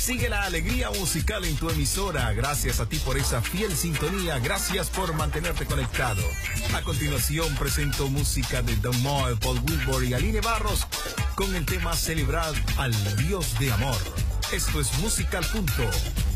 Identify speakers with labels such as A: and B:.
A: Sigue la alegría musical en tu emisora. Gracias a ti por esa fiel sintonía. Gracias por mantenerte conectado. A continuación presento música de Don Moe, Paul Wilbur y Aline Barros con el tema Celebrar al Dios de Amor. Esto es Musical Punto.